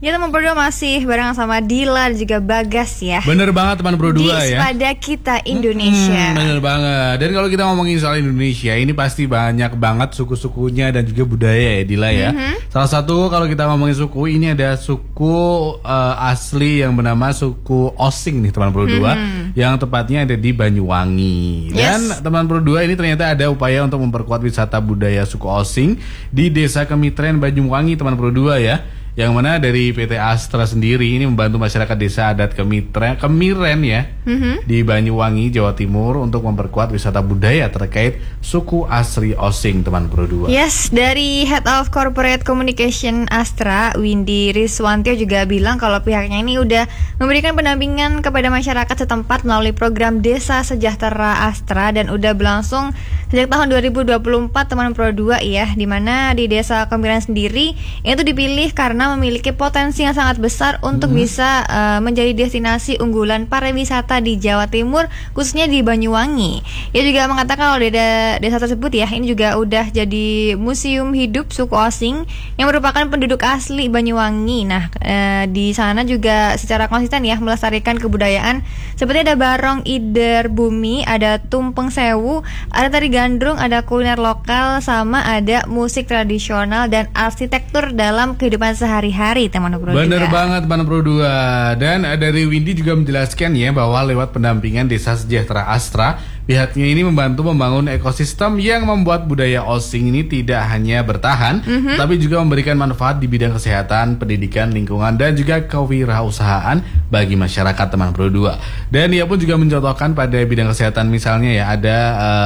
Ya teman Pro 2 masih bareng sama Dila dan juga Bagas ya. Bener banget teman Pro 2 ya. Pada kita Indonesia. Bener banget. Dan kalau kita ngomongin soal Indonesia, ini pasti banyak banget suku-sukunya dan juga budaya ya Dila ya. Salah satu kalau kita ngomongin suku, ini ada suku asli yang bernama suku Osing nih teman Pro 2, yang tepatnya ada di Banyuwangi. Dan teman Pro 2 ini ternyata ada upaya untuk memperkuat wisata budaya suku Osing di Desa Kemitren Banyuwangi teman Pro 2 ya. Yang mana dari PT Astra sendiri ini membantu masyarakat desa adat Kemiren ya di Banyuwangi, Jawa Timur untuk memperkuat wisata budaya terkait suku asli Osing teman Pro 2. Yes, dari Head of Corporate Communication Astra, Windy Riswantyo juga bilang kalau pihaknya ini udah memberikan pendampingan kepada masyarakat setempat melalui program Desa Sejahtera Astra dan udah berlangsung sejak tahun 2024 teman Pro 2 ya, di mana di Desa Kemiren sendiri itu dipilih karena memiliki potensi yang sangat besar untuk bisa menjadi destinasi unggulan pariwisata di Jawa Timur, khususnya di Banyuwangi. Ia juga mengatakan kalau desa tersebut ya, ini juga udah jadi museum hidup suku Osing yang merupakan penduduk asli Banyuwangi. Nah, di sana juga secara konsisten ya melestarikan kebudayaan seperti ada barong ider bumi, ada tumpeng sewu, ada tari gandrung, ada kuliner lokal, sama ada musik tradisional dan arsitektur dalam kehidupan sehari-hari teman Pro 2. Bener banget teman Pro 2. Dan dari Windy juga menjelaskan ya bahwa lewat pendampingan Desa Sejahtera Astra, pihaknya ini membantu membangun ekosistem yang membuat budaya Osing ini tidak hanya bertahan, tapi juga memberikan manfaat di bidang kesehatan, pendidikan, lingkungan, dan juga kewirausahaan bagi masyarakat teman Pro 2. Dan ia pun juga mencontohkan pada bidang kesehatan misalnya ya, ada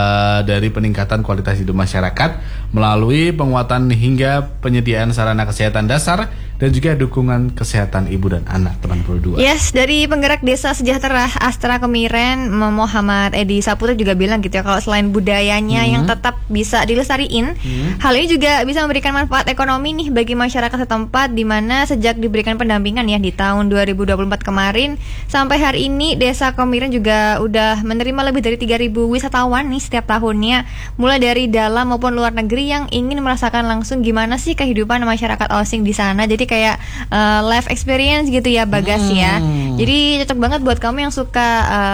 dari peningkatan kualitas hidup masyarakat melalui penguatan hingga penyediaan sarana kesehatan dasar dan juga dukungan kesehatan ibu dan anak teman Pro 2. Yes, dari penggerak Desa Sejahtera Astra Kemiren, Muhammad Edi Saputra juga bilang gitu ya, kalau selain budayanya yang tetap bisa dilestariin, hal ini juga bisa memberikan manfaat ekonomi nih bagi masyarakat setempat, di mana sejak diberikan pendampingan ya di tahun 2024 kemarin sampai hari ini Desa Kemiren juga udah menerima lebih dari 3.000 wisatawan nih setiap tahunnya, mulai dari dalam maupun luar negeri yang ingin merasakan langsung gimana sih kehidupan masyarakat Osing di sana. Jadi kayak live experience gitu ya Bagas ya. Jadi cocok banget buat kamu yang suka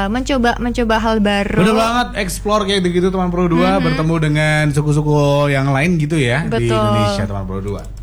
mencoba hal baru. Bener banget, explore kayak gitu teman Pro 2, bertemu dengan suku-suku yang lain gitu ya. Betul. Di Indonesia teman Pro 2.